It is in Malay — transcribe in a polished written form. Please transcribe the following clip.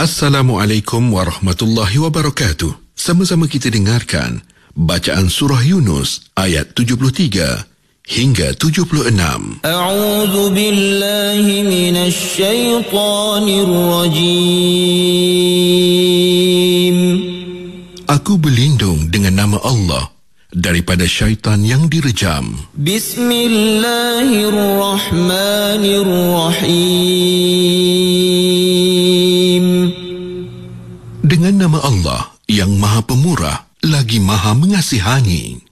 Assalamualaikum warahmatullahi wabarakatuh. Sama-sama kita dengarkan bacaan surah Yunus ayat 73 hingga 76. A'udzu billahi minasy syaithanir rajim. Aku berlindung dengan nama Allah daripada syaitan yang direjam. Bismillahirrahmanirrahim. Dengan nama Allah yang Maha Pemurah lagi Maha Mengasihani.